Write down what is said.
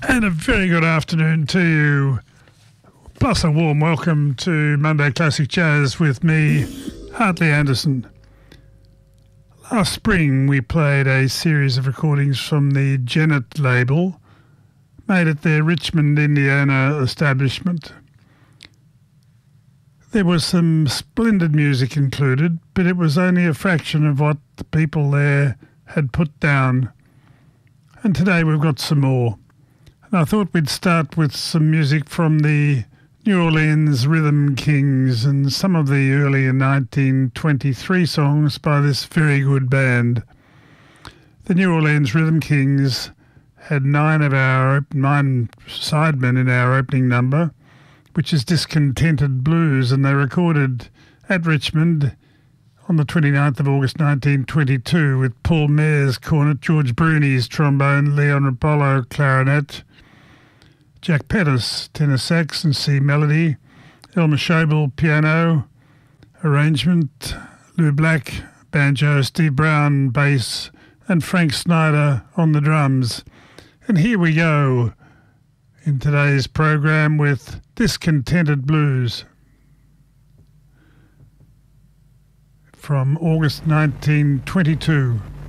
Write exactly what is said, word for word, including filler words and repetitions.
And a very good afternoon to you, plus a warm welcome to Monday Classic Jazz with me, Hartley Anderson. Last spring we played a series of recordings from the Genet label, made at their Richmond, Indiana establishment. There was some splendid music included, but it was only a fraction of what the people there had put down. And today we've got some more. And I thought we'd start with some music from the New Orleans Rhythm Kings and some of the earlier nineteen twenty-three songs by this very good band. The New Orleans Rhythm Kings had nine of our nine sidemen in our opening number, which is Discontented Blues, and they recorded at Richmond on the twenty-ninth of August nineteen twenty-two with Paul Mayer's cornet, George Bruni's trombone, Leon Rapallo clarinet, Jack Pettis tenor sax and C melody, Elmer Schobel piano, arrangement, Lou Black banjo, Steve Brown bass, and Frank Snyder on the drums. And here we go in today's program with Discontented Blues from August nineteen twenty-two.